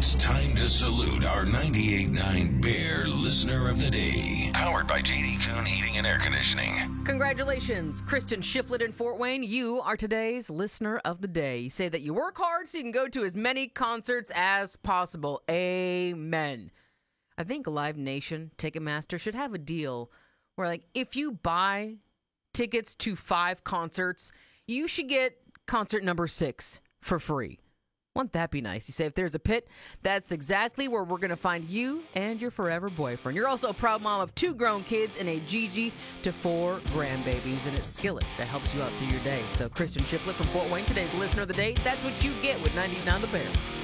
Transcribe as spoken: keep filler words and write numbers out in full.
It's time to salute our ninety-eight point nine Bear Listener of the Day. Powered by J D Kuhn Heating and Air Conditioning. Congratulations, Kristen Shiflett in Fort Wayne. You are today's Listener of the Day. You say that you work hard so you can go to as many concerts as possible. Amen. I think Live Nation, Ticketmaster should have a deal where, like, if you buy tickets to five concerts, you should get concert number six for free. Wouldn't that be nice? You say if there's a pit, that's exactly where we're going to find you and your forever boyfriend. You're also a proud mom of two grown kids and a Gigi to four grandbabies, and it's Skillet that helps you out through your day. So Kristen Shiflett from Fort Wayne, today's Listener of the Day. That's what you get with ninety-nine The Bear.